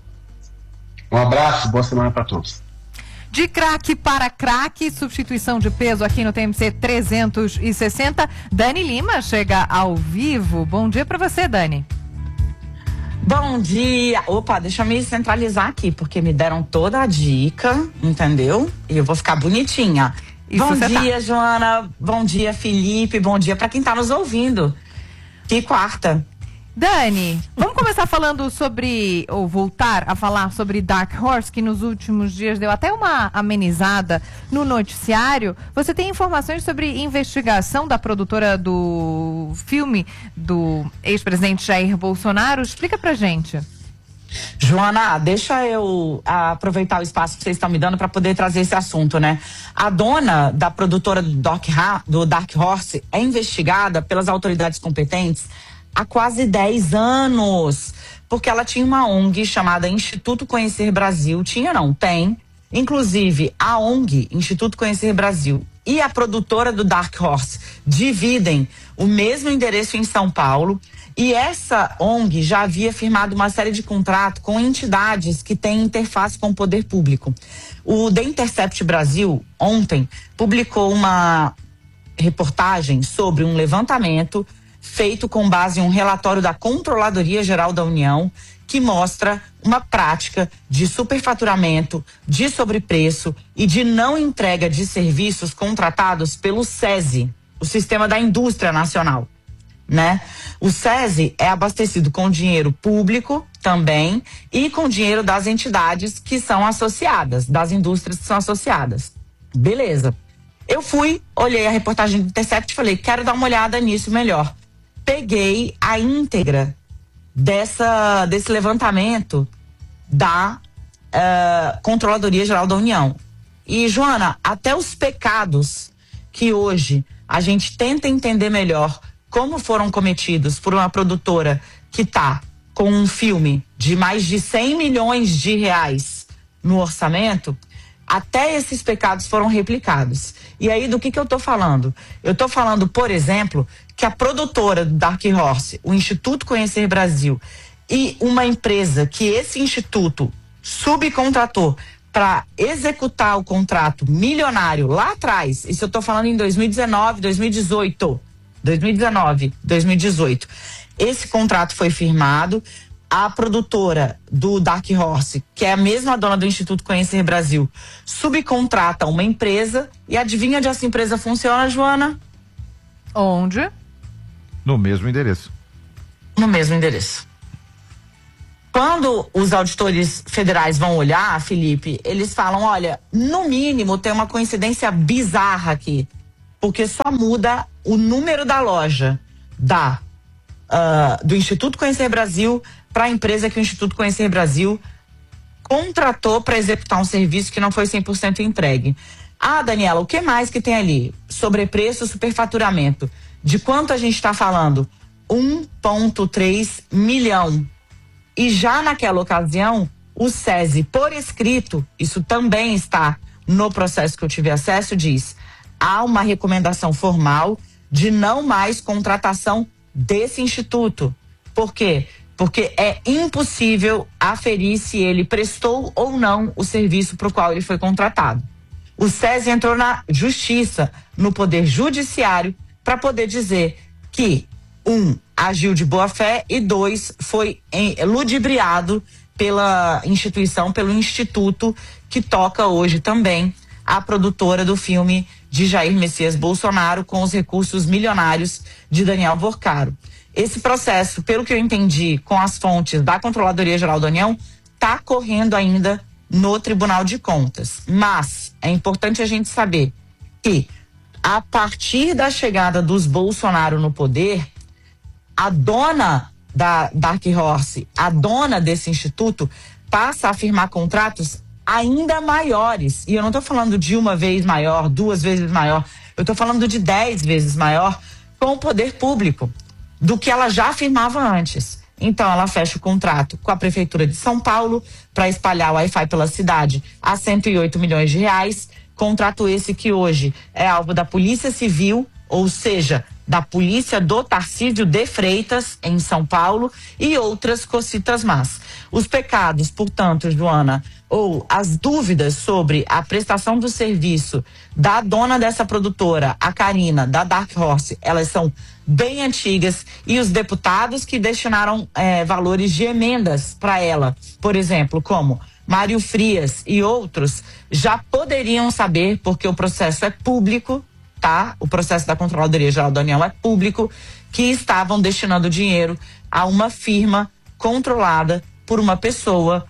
[SPEAKER 25] Um abraço, boa semana para todos.
[SPEAKER 1] De craque para craque, substituição de peso aqui no TMC 360. Dani Lima chega ao vivo. Bom dia para você, Dani.
[SPEAKER 2] Bom dia. Opa, deixa eu me centralizar aqui, porque me deram toda a dica, entendeu? E eu vou ficar bonitinha.
[SPEAKER 1] Isso. Bom
[SPEAKER 2] dia, Joana. Bom dia, Felipe. Bom dia para quem tá nos ouvindo. Que quarta.
[SPEAKER 1] Dani, vamos começar falando ou voltar a falar sobre Dark Horse, que nos últimos dias deu até uma amenizada no noticiário. Você tem informações sobre investigação da produtora do filme do ex-presidente Jair Bolsonaro? Explica pra gente.
[SPEAKER 2] Joana, deixa eu aproveitar o espaço que vocês estão me dando para poder trazer esse assunto, né? A dona da produtora do Dark Horse é investigada pelas autoridades competentes há quase 10 anos, porque ela tinha uma ONG chamada Instituto Conhecer Brasil. Tem. Inclusive, a ONG, Instituto Conhecer Brasil, e a produtora do Dark Horse dividem o mesmo endereço em São Paulo, e essa ONG já havia firmado uma série de contratos com entidades que têm interface com o poder público. O The Intercept Brasil, ontem, publicou uma reportagem sobre um levantamento feito com base em um relatório da Controladoria Geral da União, que mostra uma prática de superfaturamento, de sobrepreço e de não entrega de serviços contratados pelo SESI, o Sistema da Indústria Nacional, né? O SESI é abastecido com dinheiro público também e com dinheiro das entidades que são associadas, das indústrias que são associadas. Beleza. Eu olhei a reportagem do Intercept e falei, quero dar uma olhada nisso melhor. Peguei a íntegra desse levantamento da Controladoria Geral da União. E, Joana, até os pecados que hoje a gente tenta entender melhor como foram cometidos por uma produtora que está com um filme de mais de 100 milhões de reais no orçamento, até esses pecados foram replicados. E aí, do que eu tô falando? Eu tô falando, por exemplo, que a produtora do Dark Horse, o Instituto Conhecer Brasil, e uma empresa que esse instituto subcontratou para executar o contrato milionário lá atrás, isso eu tô falando em 2019, 2018. Esse contrato foi firmado, a produtora do Dark Horse, que é a mesma dona do Instituto Conhecer Brasil, subcontrata uma empresa e adivinha onde essa empresa funciona, Joana?
[SPEAKER 1] Onde?
[SPEAKER 17] No mesmo endereço.
[SPEAKER 2] No mesmo endereço. Quando os auditores federais vão olhar, Felipe, eles falam, olha, no mínimo tem uma coincidência bizarra aqui, porque só muda o número da loja do Instituto Conhecer Brasil para a empresa que o Instituto Conhecer Brasil contratou para executar um serviço que não foi 100% entregue. Ah, Daniela, o que mais que tem ali? Sobrepreço, superfaturamento. De quanto a gente está falando? 1,3 milhão. E já naquela ocasião, o SESI, por escrito, isso também está no processo que eu tive acesso, diz: há uma recomendação formal de não mais contratação desse instituto. Por quê? Porque é impossível aferir se ele prestou ou não o serviço para o qual ele foi contratado. O SESI entrou na justiça, no poder judiciário, para poder dizer que, agiu de boa fé e 2, foi ludibriado pela instituição, pelo instituto que toca hoje também a produtora do filme de Jair Messias Bolsonaro com os recursos milionários de Daniel Vorcaro. Esse processo, pelo que eu entendi com as fontes da Controladoria Geral da União, está correndo ainda no Tribunal de Contas. Mas é importante a gente saber que, a partir da chegada dos Bolsonaro no poder, a dona da Dark Horse, a dona desse instituto, passa a firmar contratos ainda maiores. E eu não estou falando de uma vez maior, 2 vezes maior, eu estou falando de 10 vezes maior com o poder público do que ela já firmava antes. Então ela fecha o contrato com a Prefeitura de São Paulo para espalhar o Wi-Fi pela cidade a 108 milhões de reais. Contrato esse que hoje é alvo da Polícia Civil, ou seja, da Polícia do Tarcísio de Freitas, em São Paulo, e outras cocitas más. Os pecados, portanto, Joana, ou as dúvidas sobre a prestação do serviço da dona dessa produtora, a Karina, da Dark Horse, elas são bem antigas, e os deputados que destinaram valores de emendas para ela, por exemplo, como Mário Frias e outros, já poderiam saber, porque o processo é público, tá? O processo da Controladoria Geral da União é público, que estavam destinando dinheiro a uma firma controlada por uma pessoa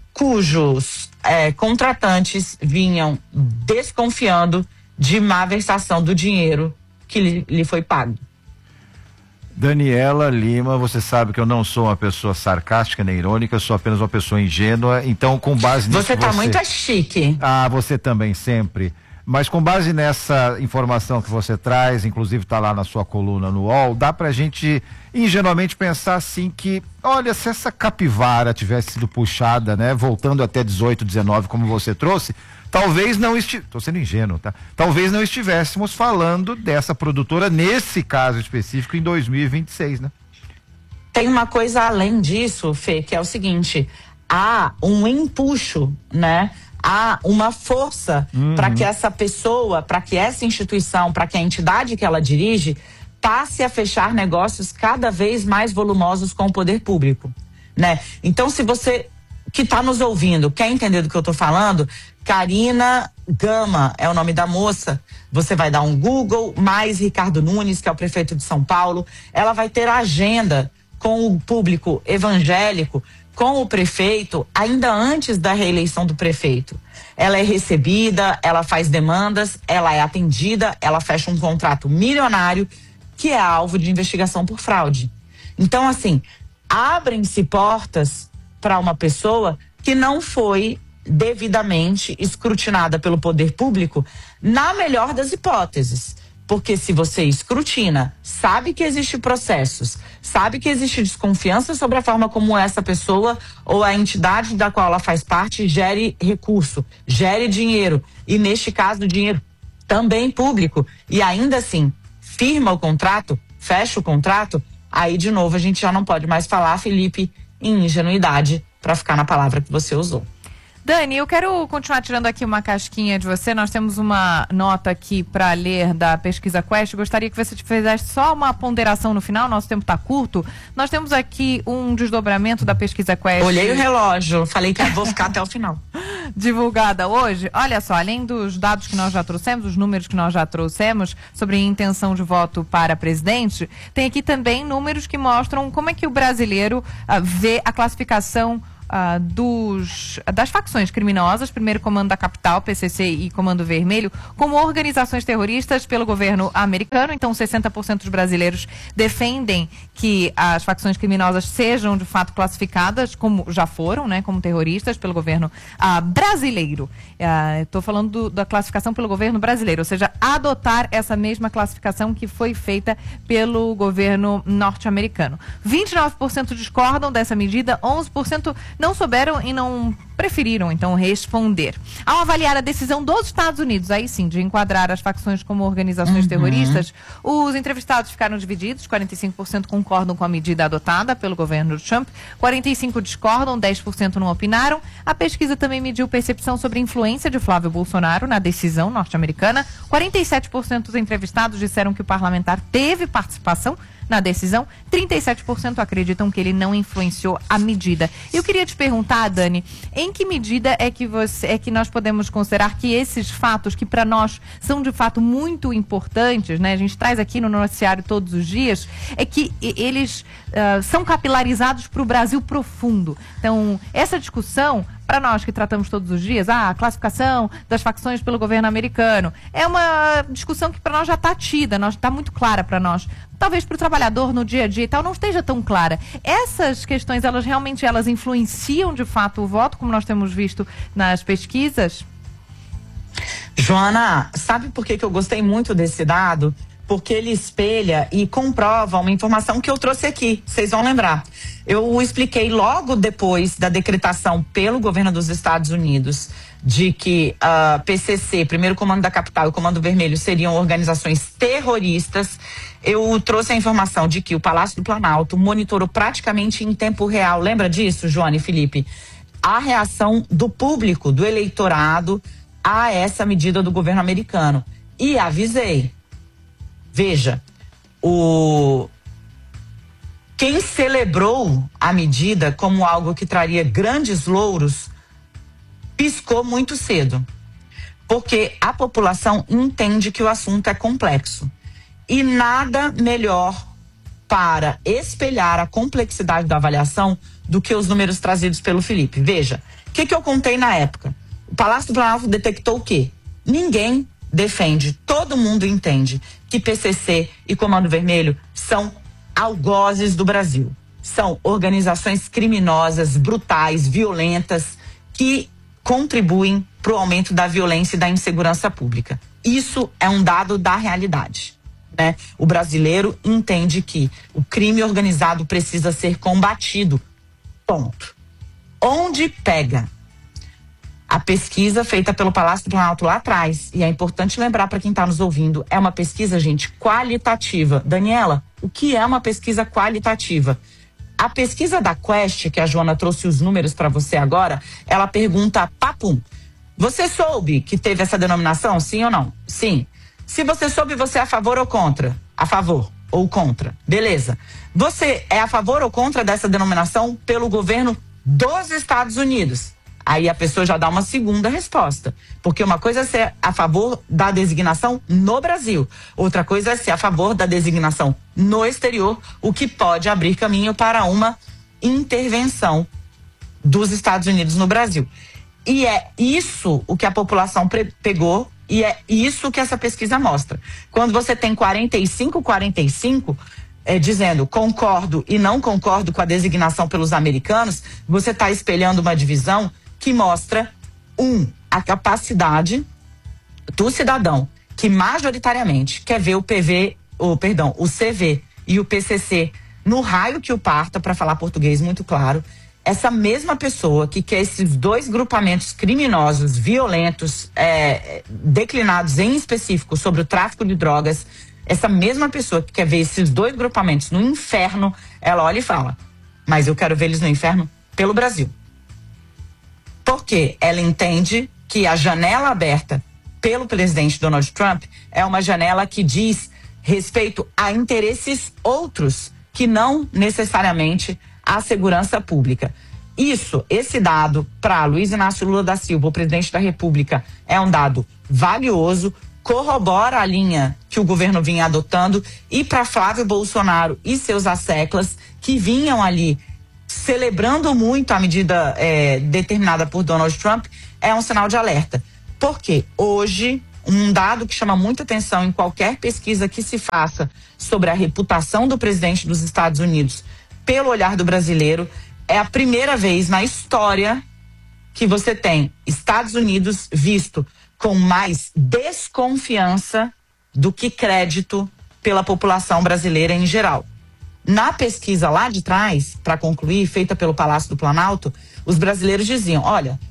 [SPEAKER 2] cujos contratantes vinham desconfiando de má versação do dinheiro que lhe foi pago.
[SPEAKER 17] Daniela Lima, você sabe que eu não sou uma pessoa sarcástica nem irônica, eu sou apenas uma pessoa ingênua, então com base nisso...
[SPEAKER 2] Você tá muito chique.
[SPEAKER 17] Ah, você também, sempre. Mas com base nessa informação que você traz, inclusive tá lá na sua coluna no UOL, dá pra gente ingenuamente pensar assim que, olha, se essa capivara tivesse sido puxada, né, voltando até 18, 19, como você trouxe, talvez não tô sendo ingênuo, tá? Talvez não estivéssemos falando dessa produtora nesse caso específico em 2026, né?
[SPEAKER 2] Tem uma coisa além disso, Fê, que é o seguinte: há um empuxo, né? Há uma força para que essa pessoa, para que essa instituição, para que a entidade que ela dirige passe a fechar negócios cada vez mais volumosos com o poder público, né? Então, se você que está nos ouvindo quer entender do que eu estou falando, Karina Gama é o nome da moça. Você vai dar um Google, mais Ricardo Nunes, que é o prefeito de São Paulo. Ela vai ter agenda com o público evangélico, com o prefeito, ainda antes da reeleição do prefeito. Ela é recebida, ela faz demandas, ela é atendida, ela fecha um contrato milionário que é alvo de investigação por fraude. Então, assim, abrem-se portas para uma pessoa que não foi devidamente escrutinada pelo poder público, na melhor das hipóteses. Porque se você escrutina, sabe que existem processos, sabe que existe desconfiança sobre a forma como essa pessoa ou a entidade da qual ela faz parte gere recurso, gere dinheiro, e neste caso dinheiro também público, e ainda assim firma o contrato, fecha o contrato, aí de novo a gente já não pode mais falar, Felipe, em ingenuidade, para ficar na palavra que você usou.
[SPEAKER 1] Dani, eu quero continuar tirando aqui uma casquinha de você. Nós temos uma nota aqui para ler da pesquisa Quest. Gostaria que você fizesse só uma ponderação no final. Nosso tempo está curto. Nós temos aqui um desdobramento da pesquisa Quest.
[SPEAKER 2] Olhei o relógio, falei que vou ficar até o final.
[SPEAKER 1] Divulgada hoje. Olha só, além dos dados que nós já trouxemos, os números que nós já trouxemos sobre intenção de voto para presidente, tem aqui também números que mostram como é que o brasileiro vê a classificação das facções criminosas, primeiro Comando da Capital, PCC e Comando Vermelho, como organizações terroristas pelo governo americano. Então 60% dos brasileiros defendem que as facções criminosas sejam de fato classificadas, como já foram, né, como terroristas pelo governo brasileiro. Estou falando da classificação pelo governo brasileiro, ou seja, adotar essa mesma classificação que foi feita pelo governo norte-americano. 29% discordam dessa medida, 11% não souberam e não preferiram, então, responder. Ao avaliar a decisão dos Estados Unidos, aí sim, de enquadrar as facções como organizações terroristas, os entrevistados ficaram divididos, 45% concordam com a medida adotada pelo governo Trump, 45% discordam, 10% não opinaram. A pesquisa também mediu percepção sobre a influência de Flávio Bolsonaro na decisão norte-americana. 47% dos entrevistados disseram que o parlamentar teve participação na decisão, 37% acreditam que ele não influenciou a medida. Eu queria te perguntar, Dani, em que medida é que nós podemos considerar que esses fatos, que para nós são de fato muito importantes, né? A gente traz aqui no noticiário todos os dias, é que eles são capilarizados para o Brasil profundo. Então, essa discussão, para nós que tratamos todos os dias, a classificação das facções pelo governo americano, é uma discussão que para nós já está tida, está muito clara para nós. Talvez para o trabalhador no dia a dia e tal não esteja tão clara. Essas questões, elas realmente influenciam de fato o voto, como nós temos visto nas pesquisas?
[SPEAKER 2] Joana, sabe por que eu gostei muito desse dado? Porque ele espelha e comprova uma informação que eu trouxe aqui, vocês vão lembrar. Eu expliquei logo depois da decretação pelo governo dos Estados Unidos de que PCC, Primeiro Comando da Capital e o Comando Vermelho seriam organizações terroristas. Eu trouxe a informação de que o Palácio do Planalto monitorou praticamente em tempo real, lembra disso, Joana e Felipe? A reação do público, do eleitorado a essa medida do governo americano. E avisei. Veja, quem celebrou a medida como algo que traria grandes louros piscou muito cedo, porque a população entende que o assunto é complexo e nada melhor para espelhar a complexidade da avaliação do que os números trazidos pelo Felipe. Veja, o que eu contei na época? O Palácio do Planalto detectou o quê? Ninguém defende, todo mundo entende que PCC e Comando Vermelho são algozes do Brasil. São organizações criminosas, brutais, violentas, que contribuem para o aumento da violência e da insegurança pública. Isso é um dado da realidade, né? O brasileiro entende que o crime organizado precisa ser combatido. Ponto. Onde pega? A pesquisa feita pelo Palácio do Planalto lá atrás, e é importante lembrar para quem está nos ouvindo, é uma pesquisa, gente, qualitativa. Daniela, o que é uma pesquisa qualitativa? A pesquisa da Quest, que a Joana trouxe os números para você agora, ela pergunta, papum, você soube que teve essa denominação, sim ou não? Sim. Se você soube, você é a favor ou contra? A favor ou contra. Beleza. Você é a favor ou contra dessa denominação pelo governo dos Estados Unidos? Aí a pessoa já dá uma segunda resposta. Porque uma coisa é ser a favor da designação no Brasil. Outra coisa é ser a favor da designação no exterior, o que pode abrir caminho para uma intervenção dos Estados Unidos no Brasil. E é isso o que a população pegou e é isso que essa pesquisa mostra. Quando você tem 45, dizendo concordo e não concordo com a designação pelos americanos, você está espelhando uma divisão que mostra, a capacidade do cidadão que majoritariamente quer ver o CV e o PCC no raio que o parta, para falar português muito claro. Essa mesma pessoa que quer esses dois grupamentos criminosos, violentos, declinados em específico sobre o tráfico de drogas, essa mesma pessoa que quer ver esses dois grupamentos no inferno, ela olha e fala, mas eu quero ver eles no inferno pelo Brasil. Porque ela entende que a janela aberta pelo presidente Donald Trump é uma janela que diz respeito a interesses outros que não necessariamente a segurança pública. Esse dado para Luiz Inácio Lula da Silva, o presidente da República, é um dado valioso, corrobora a linha que o governo vinha adotando, e para Flávio Bolsonaro e seus asseclas, que vinham ali celebrando muito a medida determinada por Donald Trump, é um sinal de alerta. Porque hoje, um dado que chama muita atenção em qualquer pesquisa que se faça sobre a reputação do presidente dos Estados Unidos pelo olhar do brasileiro, é a primeira vez na história que você tem Estados Unidos visto com mais desconfiança do que crédito pela população brasileira em geral. Na pesquisa lá de trás, para concluir, feita pelo Palácio do Planalto, os brasileiros diziam, olha,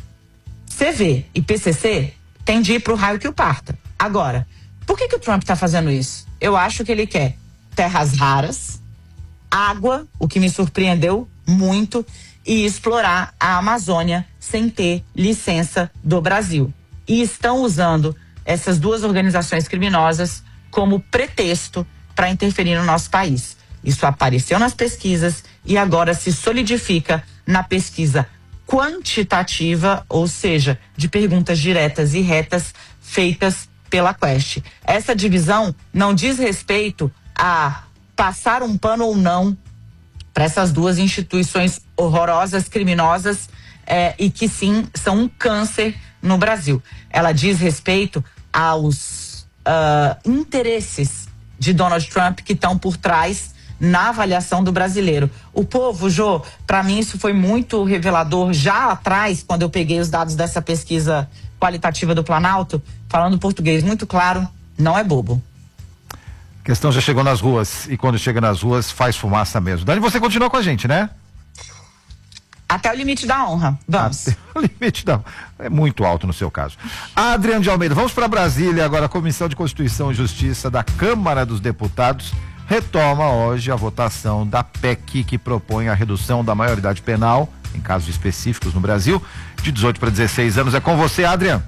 [SPEAKER 2] CV e PCC tem de ir para o raio que o parta. Agora, por que o Trump está fazendo isso? Eu acho que ele quer terras raras, água, o que me surpreendeu muito, e explorar a Amazônia sem ter licença do Brasil. E estão usando essas duas organizações criminosas como pretexto para interferir no nosso país. Isso apareceu nas pesquisas e agora se solidifica na pesquisa quantitativa, ou seja, de perguntas diretas e retas feitas pela Quest. Essa divisão não diz respeito a passar um pano ou não para essas duas instituições horrorosas, criminosas, e que sim, são um câncer no Brasil. Ela diz respeito aos interesses de Donald Trump que estão por trás na avaliação do brasileiro. O povo, Jô, para mim isso foi muito revelador já atrás, quando eu peguei os dados dessa pesquisa qualitativa do Planalto, falando português muito claro, não é bobo.
[SPEAKER 17] A questão já chegou nas ruas, e quando chega nas ruas faz fumaça mesmo. Dani, você continua com a gente, né?
[SPEAKER 2] Até o limite da honra, vamos.
[SPEAKER 17] Até o limite da honra. É muito alto no seu caso. Adriano de Almeida, vamos para Brasília agora. A Comissão de Constituição e Justiça da Câmara dos Deputados retoma hoje a votação da PEC que propõe a redução da maioridade penal, em casos específicos no Brasil, de 18 para 16 anos. É com você, Adriano.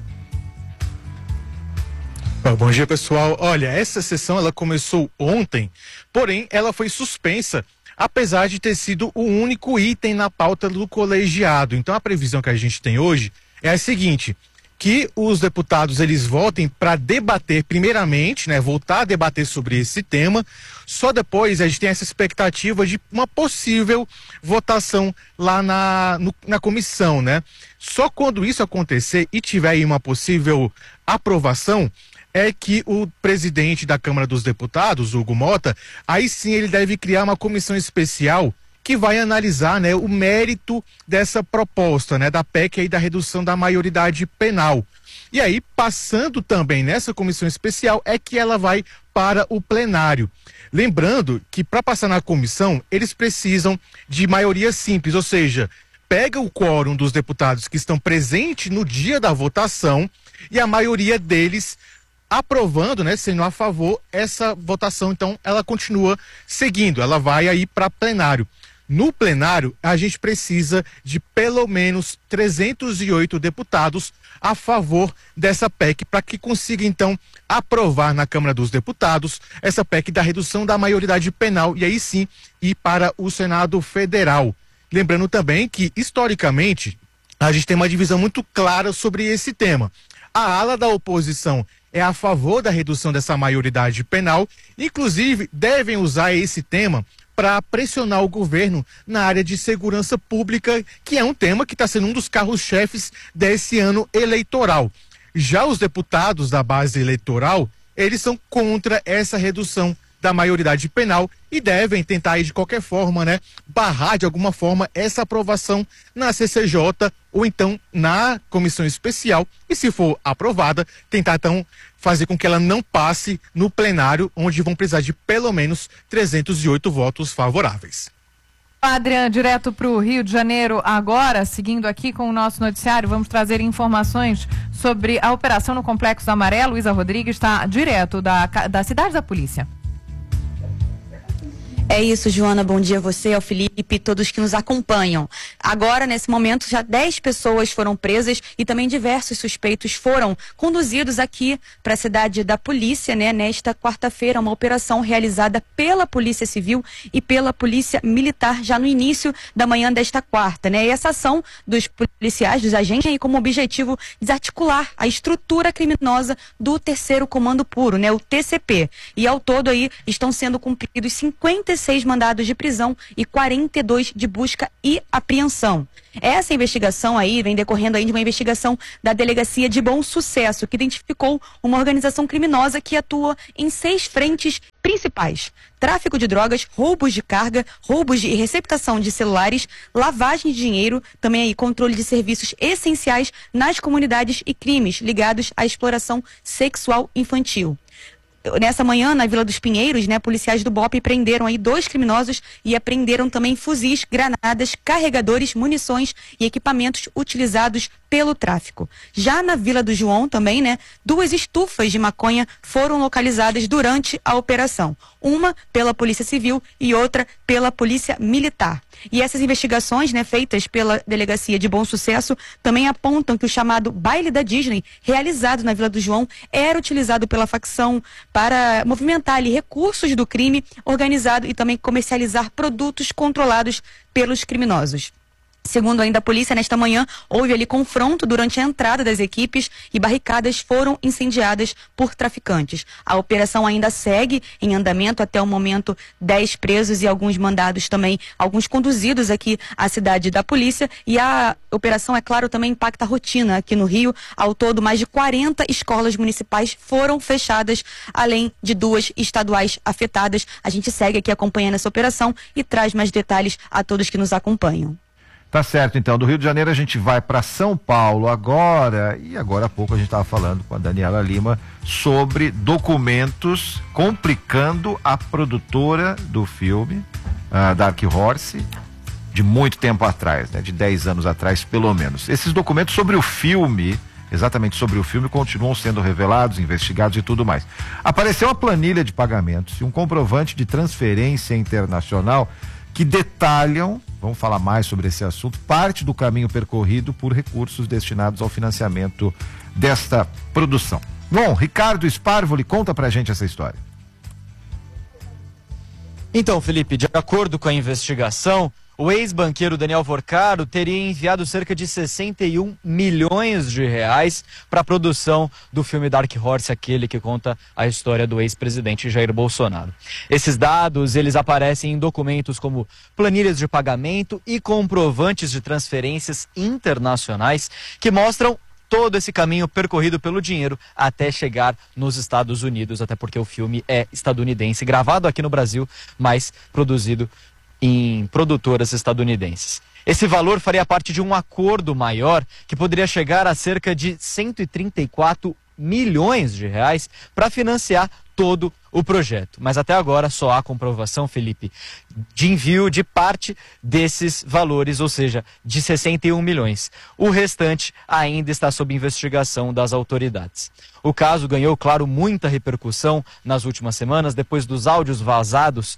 [SPEAKER 20] Bom dia, pessoal. Olha, essa sessão ela começou ontem, porém ela foi suspensa, apesar de ter sido o único item na pauta do colegiado. Então a previsão que a gente tem hoje é a seguinte: que os deputados eles votem para debater primeiramente, né, voltar a debater sobre esse tema. Só depois a gente tem essa expectativa de uma possível votação lá na comissão, né? Só quando isso acontecer e tiver aí uma possível aprovação é que o presidente da Câmara dos Deputados, Hugo Mota, aí sim ele deve criar uma comissão especial que vai analisar, né, o mérito dessa proposta, né, da PEC aí da redução da maioridade penal. E aí, passando também nessa comissão especial, é que ela vai para o plenário. Lembrando que para passar na comissão, eles precisam de maioria simples, ou seja, pega o quórum dos deputados que estão presentes no dia da votação e a maioria deles aprovando, né, sendo a favor, essa votação, então, ela continua seguindo, ela vai aí para plenário. No plenário, a gente precisa de pelo menos 308 deputados a favor dessa PEC para que consiga, então, aprovar na Câmara dos Deputados essa PEC da redução da maioridade penal e aí sim ir para o Senado Federal. Lembrando também que, historicamente, a gente tem uma divisão muito clara sobre esse tema. A ala da oposição é a favor da redução dessa maioridade penal, inclusive devem usar esse tema para pressionar o governo na área de segurança pública, que é um tema que está sendo um dos carros-chefes desse ano eleitoral. Já os deputados da base eleitoral, eles são contra essa redução da maioridade penal e devem tentar aí, de qualquer forma, né, barrar de alguma forma essa aprovação na CCJ ou então na comissão especial e, se for aprovada, tentar então fazer com que ela não passe no plenário, onde vão precisar de pelo menos 308 votos favoráveis.
[SPEAKER 1] Adriano, direto para o Rio de Janeiro agora, seguindo aqui com o nosso noticiário, vamos trazer informações sobre a operação no Complexo da Maré. Luísa Rodrigues está direto da cidade da polícia.
[SPEAKER 4] É isso, Joana, bom dia a você, ao Felipe, todos que nos acompanham. Agora, nesse momento, já 10 pessoas foram presas e também diversos suspeitos foram conduzidos aqui para a cidade da polícia, né? Nesta quarta-feira, uma operação realizada pela Polícia Civil e pela Polícia Militar já no início da manhã desta quarta, né? E essa ação dos policiais, dos agentes, tem como objetivo desarticular a estrutura criminosa do Terceiro Comando Puro, né? O TCP. E ao todo aí estão sendo cumpridos 56 mandados de prisão e 42 de busca e apreensão. Essa investigação aí vem decorrendo aí de uma investigação da Delegacia de Bom Sucesso, que identificou uma organização criminosa que atua em 6 frentes principais: tráfico de drogas, roubos de carga, roubos e receptação de celulares, lavagem de dinheiro, também aí controle de serviços essenciais nas comunidades e crimes ligados à exploração sexual infantil. Nessa manhã, na Vila dos Pinheiros, né, policiais do BOPE prenderam aí 2 criminosos e apreenderam também fuzis, granadas, carregadores, munições e equipamentos utilizados pelo tráfico. Já na Vila do João também, né, 2 estufas de maconha foram localizadas durante a operação. Uma pela Polícia Civil e outra pela Polícia Militar. E essas investigações, né, feitas pela Delegacia de Bom Sucesso, também apontam que o chamado baile da Disney, realizado na Vila do João, era utilizado pela facção para movimentar ali recursos do crime organizado e também comercializar produtos controlados pelos criminosos. Segundo ainda a polícia, nesta manhã houve ali confronto durante a entrada das equipes e barricadas foram incendiadas por traficantes. A operação ainda segue em andamento, até o momento 10 presos e alguns mandados também, alguns conduzidos aqui à cidade da polícia, e a operação, é claro, também impacta a rotina aqui no Rio. Ao todo, mais de 40 escolas municipais foram fechadas, além de 2 estaduais afetadas. A gente segue aqui acompanhando essa operação e traz mais detalhes a todos que nos acompanham.
[SPEAKER 17] Tá certo, então. Do Rio de Janeiro a gente vai para São Paulo agora, e agora há pouco a gente estava falando com a Daniela Lima sobre documentos complicando a produtora do filme, Dark Horse, de muito tempo atrás, né? De 10 anos atrás, pelo menos. Esses documentos sobre o filme, exatamente sobre o filme, continuam sendo revelados, investigados e tudo mais. Apareceu a planilha de pagamentos e um comprovante de transferência internacional que detalham, vamos falar mais sobre esse assunto, parte do caminho percorrido por recursos destinados ao financiamento desta produção. Bom, Ricardo Sparvoli, conta pra gente essa história.
[SPEAKER 7] Então, Felipe, de acordo com a investigação, o ex-banqueiro Daniel Vorcaro teria enviado cerca de 61 milhões de reais para a produção do filme Dark Horse, aquele que conta a história do ex-presidente Jair Bolsonaro. Esses dados, eles aparecem em documentos como planilhas de pagamento e comprovantes de transferências internacionais que mostram todo esse caminho percorrido pelo dinheiro até chegar nos Estados Unidos, até porque o filme é estadunidense, gravado aqui no Brasil, mas produzido em produtoras estadunidenses. Esse valor faria parte de um acordo maior que poderia chegar a cerca de 134 milhões de reais para financiar todo o projeto. Mas até agora só há comprovação, Felipe, de envio de parte desses valores, ou seja, de 61 milhões. O restante ainda está sob investigação das autoridades. O caso ganhou, claro, muita repercussão nas últimas semanas, depois dos áudios vazados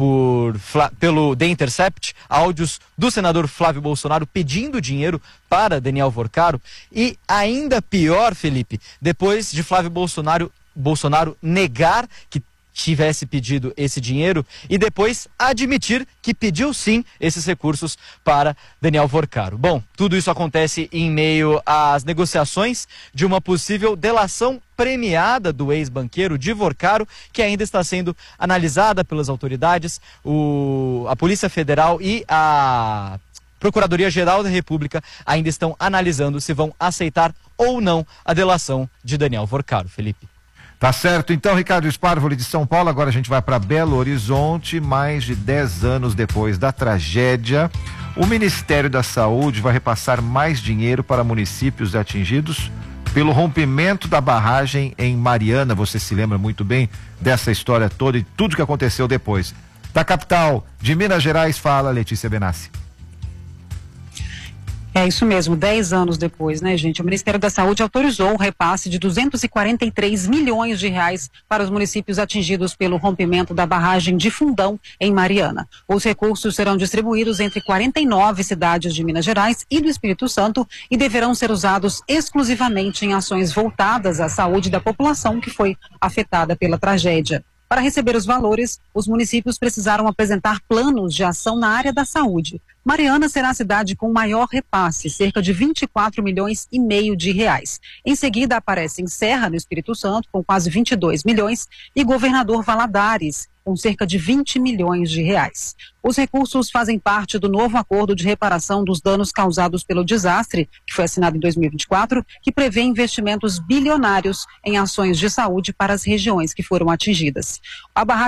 [SPEAKER 7] pelo The Intercept, áudios do senador Flávio Bolsonaro pedindo dinheiro para Daniel Vorcaro, e ainda pior, Felipe, depois de Flávio Bolsonaro negar que tivesse pedido esse dinheiro e depois admitir que pediu sim esses recursos para Daniel Vorcaro. Bom, tudo isso acontece em meio às negociações de uma possível delação premiada do ex-banqueiro de Vorcaro, que ainda está sendo analisada pelas autoridades. A Polícia Federal e a Procuradoria-Geral da República ainda estão analisando se vão aceitar ou não a delação de Daniel Vorcaro, Felipe.
[SPEAKER 17] Tá certo, então, Ricardo Sparvoli de São Paulo. Agora a gente vai para Belo Horizonte. Mais de 10 anos depois da tragédia, o Ministério da Saúde vai repassar mais dinheiro para municípios atingidos pelo rompimento da barragem em Mariana. Você se lembra muito bem dessa história toda e tudo que aconteceu depois. Da capital de Minas Gerais, fala Letícia Benassi.
[SPEAKER 18] É isso mesmo, 10 anos depois, né, gente? O Ministério da Saúde autorizou o repasse de 243 milhões de reais para os municípios atingidos pelo rompimento da barragem de Fundão, em Mariana. Os recursos serão distribuídos entre 49 cidades de Minas Gerais e do Espírito Santo e deverão ser usados exclusivamente em ações voltadas à saúde da população que foi afetada pela tragédia. Para receber os valores, os municípios precisaram apresentar planos de ação na área da saúde. Mariana será a cidade com maior repasse, cerca de 24 milhões e meio de reais. Em seguida aparecem Serra, no Espírito Santo, com quase 22 milhões, e Governador Valadares, com cerca de 20 milhões de reais. Os recursos fazem parte do novo acordo de reparação dos danos causados pelo desastre, que foi assinado em 2024, que prevê investimentos bilionários em ações de saúde para as regiões que foram atingidas. A barragem